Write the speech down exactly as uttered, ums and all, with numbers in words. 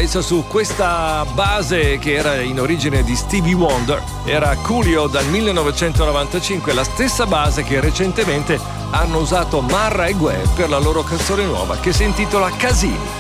Styles su questa base che era in origine di Stevie Wonder. Era Coolio dal millenovecentonovantacinque, la stessa base che recentemente hanno usato Marra e Gue per la loro canzone nuova che si intitola Casini.